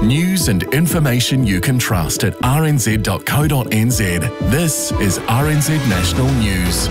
News and information you can trust at rnz.co.nz. This is RNZ National News.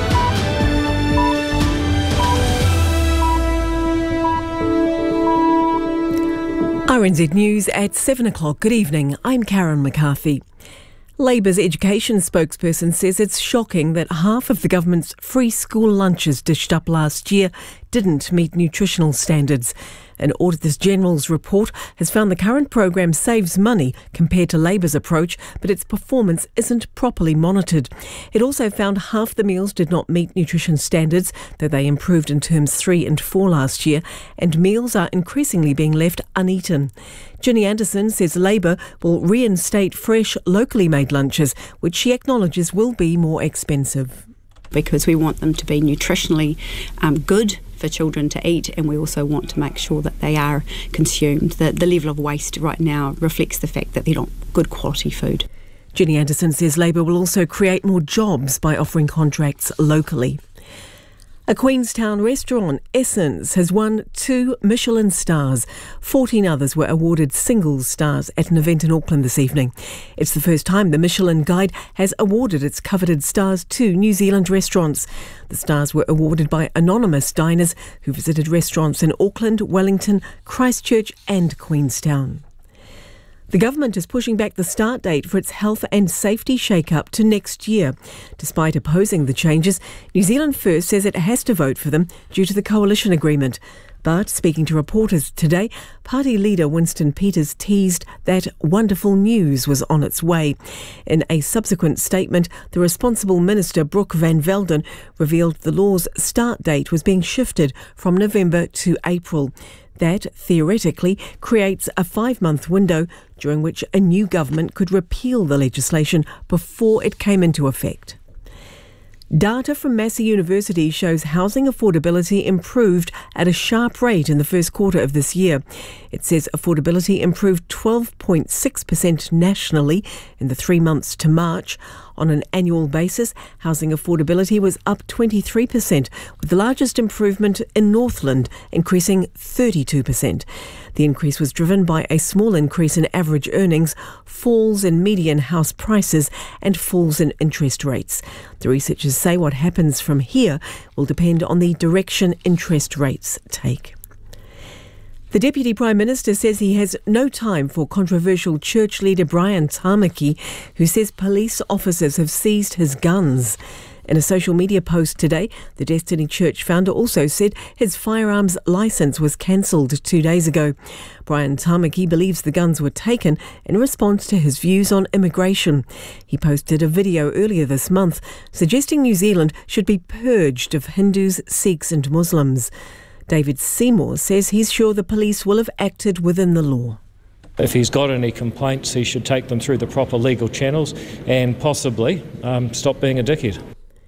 RNZ News at 7 o'clock. Good evening. I'm Karen McCarthy. Labour's education spokesperson says it's shocking that half of the government's free school lunches dished up last year didn't meet nutritional standards. An Auditors General's report has found the current program saves money compared to Labour's approach, but its performance isn't properly monitored. It also found half the meals did not meet nutrition standards, though they improved in terms 3 and 4 last year, and meals are increasingly being left uneaten. Ginny Anderson says Labour will reinstate fresh, locally made lunches, which she acknowledges will be more expensive. Because we want them to be nutritionally good for children to eat, and we also want to make sure that they are consumed. The level of waste right now reflects the fact that they're not good quality food. Ginny Anderson says Labour will also create more jobs by offering contracts locally. A Queenstown restaurant, Essence, has won 2 Michelin stars. 14 others were awarded single stars at an event in Auckland this evening. It's the first time the Michelin Guide has awarded its coveted stars to New Zealand restaurants. The stars were awarded by anonymous diners who visited restaurants in Auckland, Wellington, Christchurch and Queenstown. The government is pushing back the start date for its health and safety shake-up to next year. Despite opposing the changes, New Zealand First says it has to vote for them due to the coalition agreement. But speaking to reporters today, party leader Winston Peters teased that wonderful news was on its way. In a subsequent statement, the responsible minister, Brooke Van Velden, revealed the law's start date was being shifted from November to April. That, theoretically, creates a 5-month window during which a new government could repeal the legislation before it came into effect. Data from Massey University shows housing affordability improved at a sharp rate in the first quarter of this year. It says affordability improved 12.6% nationally in the 3 months to March. On an annual basis, housing affordability was up 23%, with the largest improvement in Northland, increasing 32%. The increase was driven by a small increase in average earnings, falls in median house prices and falls in interest rates. The researchers say what happens from here will depend on the direction interest rates take. The Deputy Prime Minister says he has no time for controversial church leader Brian Tamaki, who says police officers have seized his guns. In a social media post today, the Destiny Church founder also said his firearms licence was cancelled 2 days ago. Brian Tamaki believes the guns were taken in response to his views on immigration. He posted a video earlier this month suggesting New Zealand should be purged of Hindus, Sikhs and Muslims. David Seymour says he's sure the police will have acted within the law. If he's got any complaints, he should take them through the proper legal channels and possibly stop being a dickhead.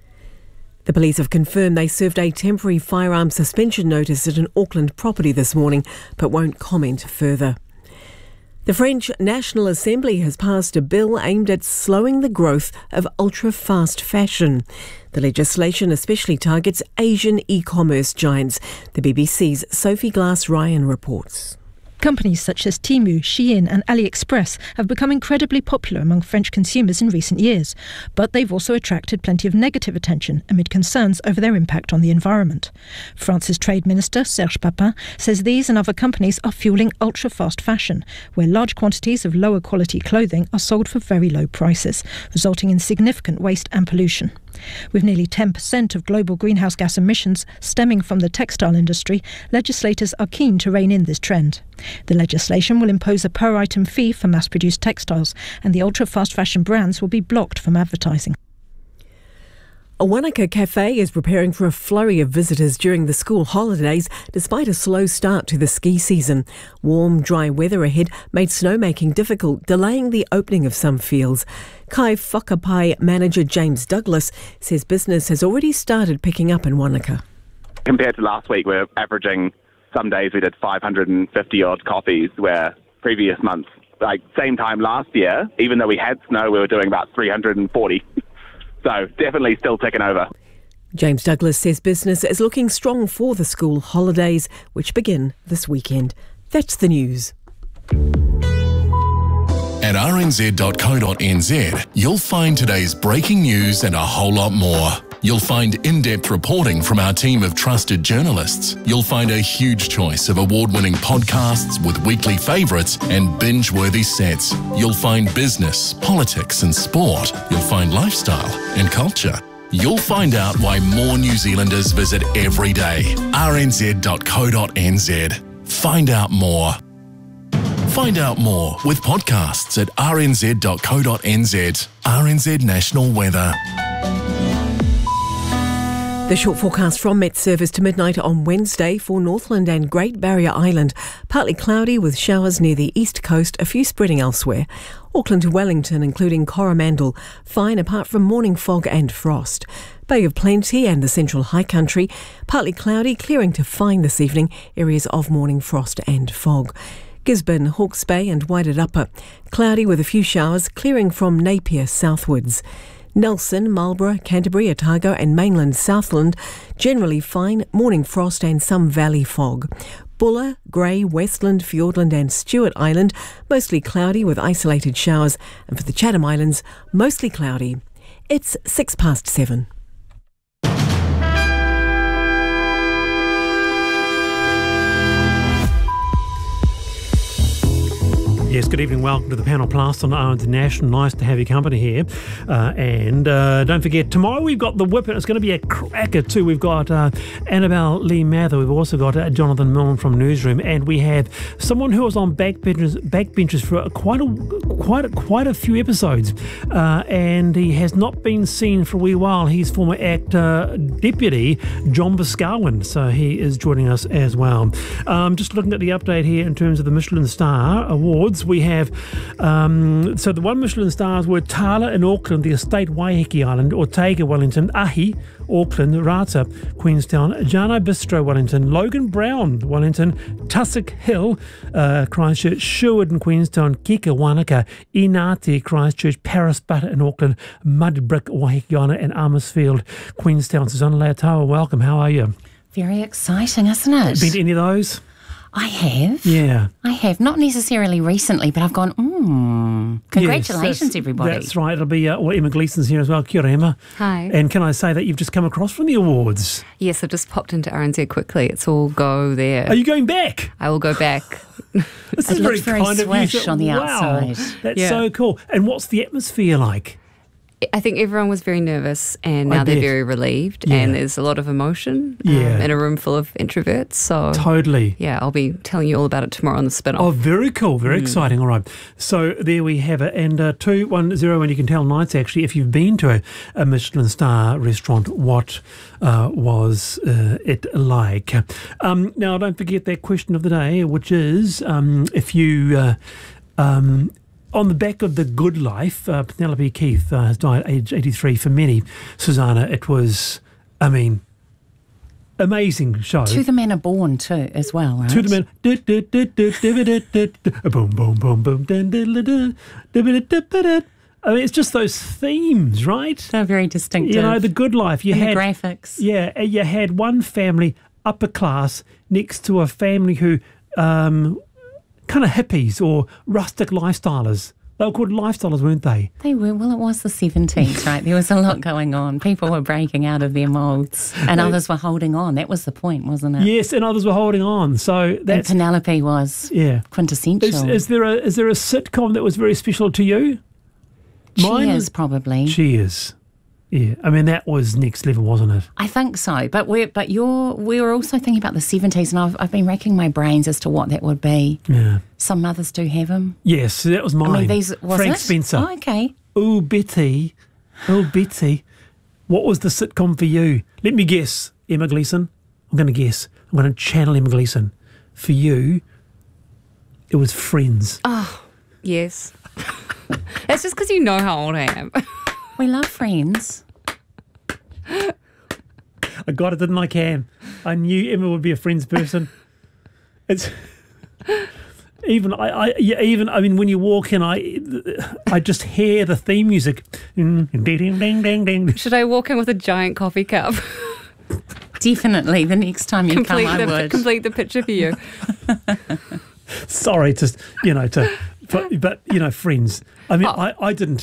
The police have confirmed they served a temporary firearm suspension notice at an Auckland property this morning, but won't comment further. The French National Assembly has passed a bill aimed at slowing the growth of ultra-fast fashion. The legislation especially targets Asian e-commerce giants. The BBC's Sophie Glass-Ryan reports. Companies such as Temu, Shein and AliExpress have become incredibly popular among French consumers in recent years, but they've also attracted plenty of negative attention amid concerns over their impact on the environment. France's Trade Minister, Serge Papin, says these and other companies are fueling ultra-fast fashion, where large quantities of lower quality clothing are sold for very low prices, resulting in significant waste and pollution. With nearly 10% of global greenhouse gas emissions stemming from the textile industry, legislators are keen to rein in this trend. The legislation will impose a per-item fee for mass-produced textiles, and the ultra-fast fashion brands will be blocked from advertising. A Wanaka cafe is preparing for a flurry of visitors during the school holidays, despite a slow start to the ski season. Warm, dry weather ahead made snowmaking difficult, delaying the opening of some fields. Kai Whakapai manager James Douglas says business has already started picking up in Wanaka. Compared to last week, we're averaging, some days we did 550 odd coffees, where previous months, like same time last year, even though we had snow, we were doing about 340. So definitely still ticking over. James Douglas says business is looking strong for the school holidays, which begin this weekend. That's the news. At rnz.co.nz, you'll find today's breaking news and a whole lot more. You'll find in-depth reporting from our team of trusted journalists. You'll find a huge choice of award-winning podcasts with weekly favourites and binge-worthy sets. You'll find business, politics and sport. You'll find lifestyle and culture. You'll find out why more New Zealanders visit every day. rnz.co.nz. Find out more. Find out more with podcasts at rnz.co.nz. RNZ National Weather. The short forecast from Met Service to midnight on Wednesday for Northland and Great Barrier Island. Partly cloudy with showers near the east coast, a few spreading elsewhere. Auckland to Wellington, including Coromandel, fine apart from morning fog and frost. Bay of Plenty and the central high country, partly cloudy, clearing to fine this evening, areas of morning frost and fog. Gisborne, Hawke's Bay and Wairarapa, cloudy with a few showers, clearing from Napier southwards. Nelson, Marlborough, Canterbury, Otago and mainland Southland, generally fine, morning frost and some valley fog. Buller, Grey, Westland, Fiordland and Stewart Island, mostly cloudy with isolated showers. And for the Chatham Islands, mostly cloudy. It's 7:06. Yes, good evening. Welcome to the panel Plaster on RNZ National. Nice to have your company here. And don't forget, tomorrow we've got the Whip, and it's going to be a cracker too. We've got Annabelle Lee Mather. We've also got Jonathan Milne from Newsroom, and we have someone who was on backbenches for quite a few episodes, and he has not been seen for a wee while. He's former actor deputy John Boscawen, so he is joining us as well. Just looking at the update here in terms of the Michelin Star Awards. We have, so the one Michelin stars were Tala in Auckland, the Estate Waiheke Island, Ortega Wellington, Ahi, Auckland, Rata, Queenstown, Jano Bistro Wellington, Logan Brown Wellington, Tussock Hill, Christchurch, Sherwood in Queenstown, Kika Wanaka, Inati Christchurch, Paris Butter in Auckland, Mudbrick Waiheke Island and Amersfield, Queenstown. Susanna Leotawa, welcome. How are you? Very exciting, isn't it? Been to any of those? I have. Yeah. I have. Not necessarily recently, but I've gone, congratulations, yes, everybody. That's right. It'll be, Emma Gleeson's here as well. Kia ora, Emma. Hi. And can I say that you've just come across from the awards? Yes, I just popped into RNZ quickly. It's all go there. Are you going back? I will go back. This It is looks very kind of you. swish on the outside. That's so cool. And what's the atmosphere like? I think everyone was very nervous and now they're very relieved and there's a lot of emotion in a room full of introverts. So totally. Yeah, I'll be telling you all about it tomorrow on the spin-off. Oh, very cool. Very exciting. All right. So there we have it. And 210, and you can tell nights actually, if you've been to a Michelin star restaurant, what was it like? Now, don't forget that question of the day, which is if you... on the back of The Good Life, Penelope Keith has died at age 83. For many, Susanna, it was, amazing show. To the Men Are Born too, as well, right? To the Men. Boom, boom, boom, boom. It's just those themes, right? They're very distinctive. You know, The Good Life. You had the graphics. Yeah, you had one family, upper class, next to a family who... kind of hippies or rustic lifestylers. They were called lifestylers, weren't they? They were. Well, it was the 70s, right? There was a lot going on. People were breaking out of their moulds and others were holding on. That was the point, wasn't it? Yes, and others were holding on. So that's... And Penelope was quintessential. Is there a sitcom that was very special to you? Cheers, probably. Cheers. Yeah, that was next level, wasn't it? I think so. But we were also thinking about the 70s, and I've been racking my brains as to what that would be. Yeah. Some mothers do have them. Yes, that was mine. Frank Spencer. Oh, okay. Oh, Betty. What was the sitcom for you? Let me guess, Emma Gleeson. I'm going to guess. I'm going to channel Emma Gleeson. For you, it was Friends. Oh, yes. It's just because you know how old I am. We love Friends. I got it, didn't I, Cam? I knew Emma would be a Friends person. It's even when you walk in, I just hear the theme music. Ding, ding, ding, ding, ding. Should I walk in with a giant coffee cup? Definitely. The next time you come, I would. Complete the picture for you. Sorry but friends. I mean, I didn't